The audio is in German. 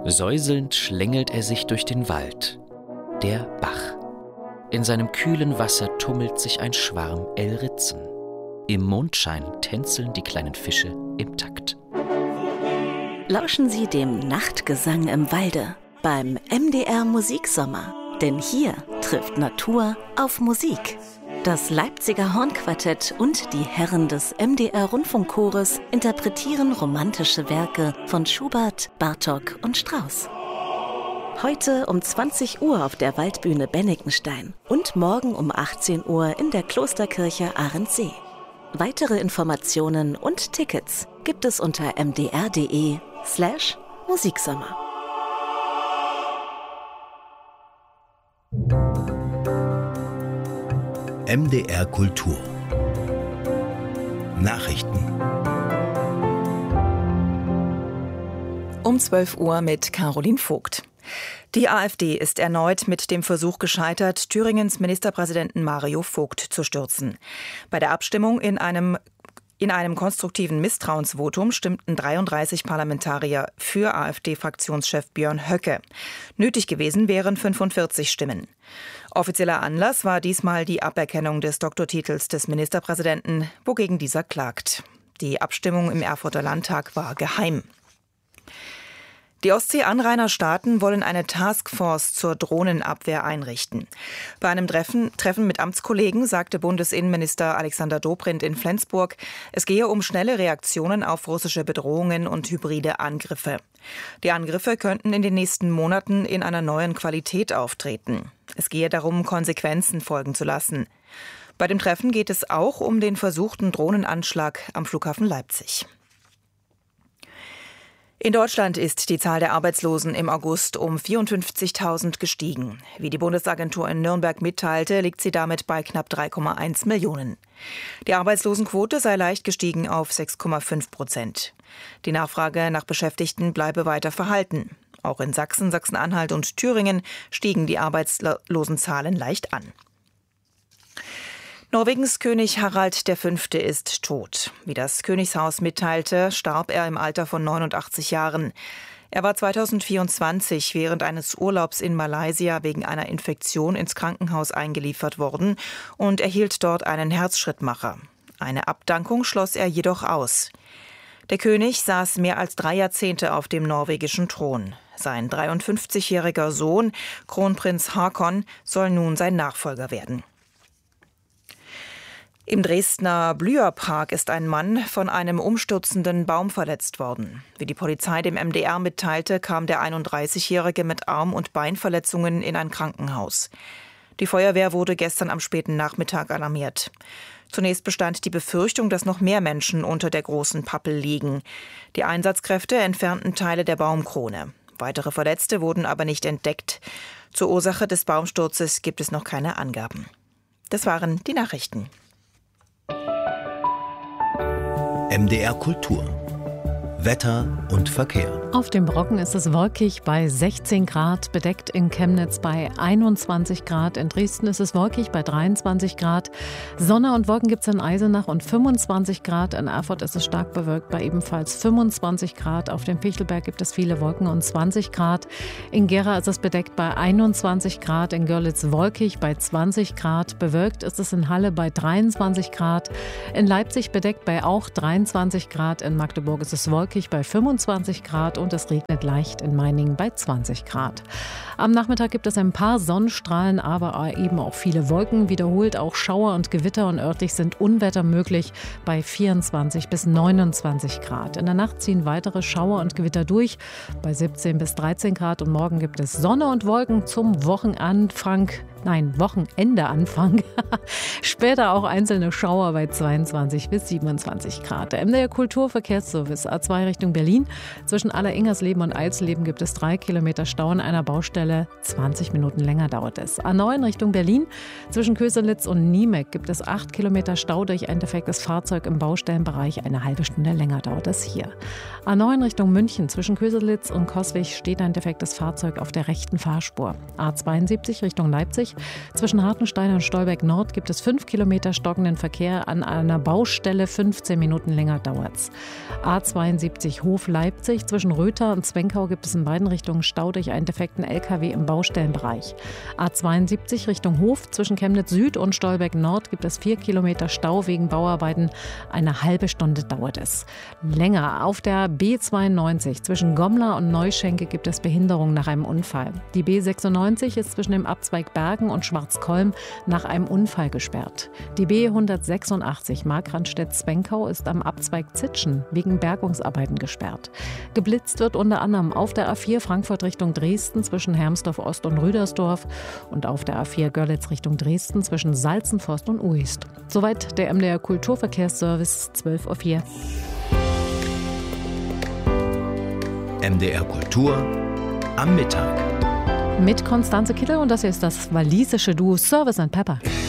Säuselnd schlängelt er sich durch den Wald. Der Bach. In seinem kühlen Wasser tummelt sich ein Schwarm Elritzen. Im Mondschein tänzeln die kleinen Fische im Takt. Lauschen Sie dem Nachtgesang im Walde beim MDR Musiksommer. Denn hier trifft Natur auf Musik. Das Leipziger Hornquartett und die Herren des MDR Rundfunkchores interpretieren romantische Werke von Schubert, Bartók und Strauss. Heute um 20 Uhr auf der Waldbühne Bennikenstein und morgen um 18 Uhr in der Klosterkirche Ahrensee. Weitere Informationen und Tickets gibt es unter mdr.de/Musiksommer. MDR Kultur Nachrichten Um 12 Uhr mit Caroline Vogt. Die AfD ist erneut mit dem Versuch gescheitert, Thüringens Ministerpräsidenten Mario Vogt zu stürzen. Bei der Abstimmung in einem konstruktiven Misstrauensvotum stimmten 33 Parlamentarier für AfD-Fraktionschef Björn Höcke. Nötig gewesen wären 45 Stimmen. Offizieller Anlass war diesmal die Aberkennung des Doktortitels des Ministerpräsidenten, wogegen dieser klagt. Die Abstimmung im Erfurter Landtag war geheim. Die Ostsee-Anrainerstaaten wollen eine Taskforce zur Drohnenabwehr einrichten. Bei einem Treffen mit Amtskollegen sagte Bundesinnenminister Alexander Dobrindt in Flensburg, es gehe um schnelle Reaktionen auf russische Bedrohungen und hybride Angriffe. Die Angriffe könnten in den nächsten Monaten in einer neuen Qualität auftreten. Es gehe darum, Konsequenzen folgen zu lassen. Bei dem Treffen geht es auch um den versuchten Drohnenanschlag am Flughafen Leipzig. In Deutschland ist die Zahl der Arbeitslosen im August um 54.000 gestiegen. Wie die Bundesagentur in Nürnberg mitteilte, liegt sie damit bei knapp 3,1 Millionen. Die Arbeitslosenquote sei leicht gestiegen auf 6,5%. Die Nachfrage nach Beschäftigten bleibe weiter verhalten. Auch in Sachsen, Sachsen-Anhalt und Thüringen stiegen die Arbeitslosenzahlen leicht an. Norwegens König Harald V. ist tot. Wie das Königshaus mitteilte, starb er im Alter von 89 Jahren. Er war 2024 während eines Urlaubs in Malaysia wegen einer Infektion ins Krankenhaus eingeliefert worden und erhielt dort einen Herzschrittmacher. Eine Abdankung schloss er jedoch aus. Der König saß mehr als 3 Jahrzehnte auf dem norwegischen Thron. Sein 53-jähriger Sohn, Kronprinz Haakon, soll nun sein Nachfolger werden. Im Dresdner Blüherpark ist ein Mann von einem umstürzenden Baum verletzt worden. Wie die Polizei dem MDR mitteilte, kam der 31-Jährige mit Arm- und Beinverletzungen in ein Krankenhaus. Die Feuerwehr wurde gestern am späten Nachmittag alarmiert. Zunächst bestand die Befürchtung, dass noch mehr Menschen unter der großen Pappel liegen. Die Einsatzkräfte entfernten Teile der Baumkrone. Weitere Verletzte wurden aber nicht entdeckt. Zur Ursache des Baumsturzes gibt es noch keine Angaben. Das waren die Nachrichten. MDR Kultur Wetter und Verkehr. Auf dem Brocken ist es wolkig bei 16 Grad, bedeckt in Chemnitz bei 21 Grad. In Dresden ist es wolkig bei 23 Grad. Sonne und Wolken gibt es in Eisenach und 25 Grad. In Erfurt ist es stark bewölkt bei ebenfalls 25 Grad. Auf dem Pichelberg gibt es viele Wolken und 20 Grad. In Gera ist es bedeckt bei 21 Grad. In Görlitz wolkig bei 20 Grad. Bewölkt ist es in Halle bei 23 Grad. In Leipzig bedeckt bei auch 23 Grad. In Magdeburg ist es wolkig bei 25 Grad und es regnet leicht in Meiningen bei 20 Grad. Am Nachmittag gibt es ein paar Sonnenstrahlen, aber eben auch viele Wolken. Wiederholt auch Schauer und Gewitter und örtlich sind Unwetter möglich bei 24 bis 29 Grad. In der Nacht ziehen weitere Schauer und Gewitter durch bei 17 bis 13 Grad und morgen gibt es Sonne und Wolken zum Wochenendeanfang. Später auch einzelne Schauer bei 22 bis 27 Grad. Der MDR Kulturverkehrsservice A2 Richtung Berlin. Zwischen Alleringhersleben und Eilsleben gibt es 3 Kilometer Stau an einer Baustelle. 20 Minuten länger dauert es. A9 Richtung Berlin. Zwischen Köselitz und Niemek gibt es 8 Kilometer Stau durch ein defektes Fahrzeug im Baustellenbereich. Eine halbe Stunde länger dauert es hier. A9 Richtung München. Zwischen Köselitz und Coswig steht ein defektes Fahrzeug auf der rechten Fahrspur. A72 Richtung Leipzig. Zwischen Hartenstein und Stolberg Nord gibt es 5 Kilometer stockenden Verkehr. An einer Baustelle 15 Minuten länger dauert's. A72 Hof Leipzig. Zwischen Röther und Zwenkau gibt es in beiden Richtungen Stau durch einen defekten LKW im Baustellenbereich. A72 Richtung Hof. Zwischen Chemnitz Süd und Stolberg Nord gibt es 4 Kilometer Stau wegen Bauarbeiten. Eine halbe Stunde dauert es. Länger auf der B92 zwischen Gommler und Neuschenke gibt es Behinderungen nach einem Unfall. Die B96 ist zwischen dem Abzweig Bergen und Schwarzkolm nach einem Unfall gesperrt. Die B186 Markranstädt-Zwenkau ist am Abzweig Zitschen wegen Bergungsarbeiten gesperrt. Geblitzt wird unter anderem auf der A4 Frankfurt Richtung Dresden zwischen Hermsdorf Ost und Rüdersdorf und auf der A4 Görlitz Richtung Dresden zwischen Salzenforst und Uist. Soweit der MDR Kulturverkehrsservice 12:04 Uhr. MDR Kultur am Mittag. Mit Constanze Kittel und das hier ist das walisische Duo Service & Pepper.